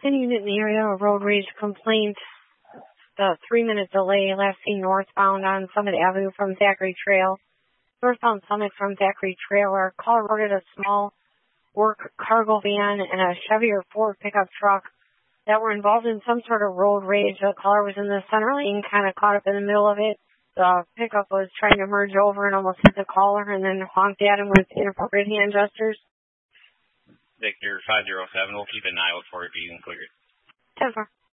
Any unit in the area, a road rage complaint. The 3-minute delay last seen northbound on Summit Avenue from Thackeray Trail. Northbound Summit from Thackeray Trail, our caller reported a small work cargo van and a Chevy or Ford pickup truck that were involved in some sort of road rage. The caller was in the center lane, kind of caught up in the middle of it. The pickup was trying to merge over and almost hit the caller and then honked at him with inappropriate hand gestures. Victor 507, we'll keep an eye out for it being cleared. 10-4.